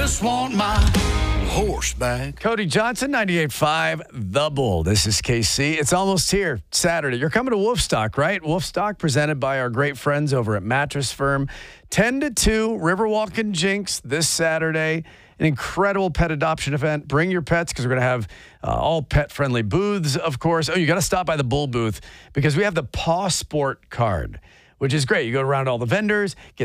just want my horse back. Cody Johnson, 98.5, The Bull. This is KC. It's almost here, Saturday. You're coming to Wolfstock, right? Wolfstock presented by our great friends over at Mattress Firm. 10 to 2, Riverwalk and Jinx this Saturday. An incredible pet adoption event. Bring your pets because we're going to have all pet-friendly booths, of course. Oh, you got to stop by the Bull booth because we have the Paw Sport card, which is great. You go around all the vendors, get